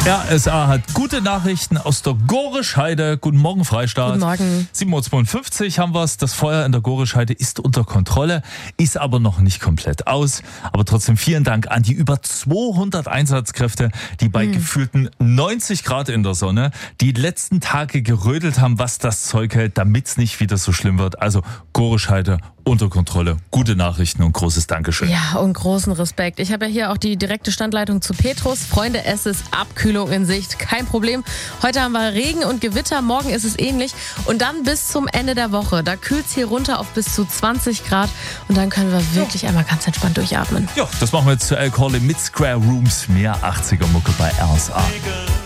RSA hat gute Nachrichten aus der Gorischheide. Guten Morgen, Freistaat. Guten Morgen. 7:52 Uhr haben wir es. Das Feuer in der Gorischheide ist unter Kontrolle, ist aber noch nicht komplett aus. Aber trotzdem vielen Dank an die über 200 Einsatzkräfte, die bei gefühlten 90 Grad in der Sonne die letzten Tage gerödelt haben, was das Zeug hält, damit es nicht wieder so schlimm wird. Also Gorischheide unter Kontrolle. Gute Nachrichten und großes Dankeschön. Ja, und großen Respekt. Ich habe ja hier auch die direkte Standleitung zu Petrus. Freunde, es ist Abkühlung in Sicht. Kein Problem. Heute haben wir Regen und Gewitter. Morgen ist es ähnlich. Und dann bis zum Ende der Woche. Da kühlt es hier runter auf bis zu 20 Grad. Und dann können wir wirklich einmal ganz entspannt durchatmen. Ja, das machen wir jetzt zu Al Corley mit Square Rooms. Mehr 80er Mucke bei RSA.